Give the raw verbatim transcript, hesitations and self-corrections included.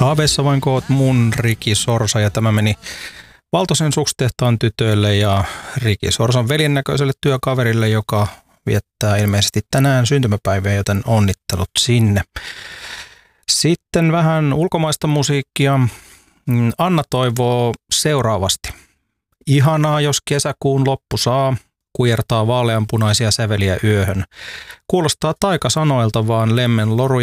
Haaveissa vain koot mun, Riki Sorsa, ja tämä meni Valtosen Sukstehtaan tytöille ja Riki Sorsan veljen näköiselle työkaverille, joka viettää ilmeisesti tänään syntymäpäivää, joten onnittelut sinne. Sitten vähän ulkomaista musiikkia. Anna toivoo seuraavasti. Ihanaa, jos kesäkuun loppu saa, kujertaa vaaleanpunaisia säveliä yöhön. Kuulostaa taikasanoilta vaan lemmen loru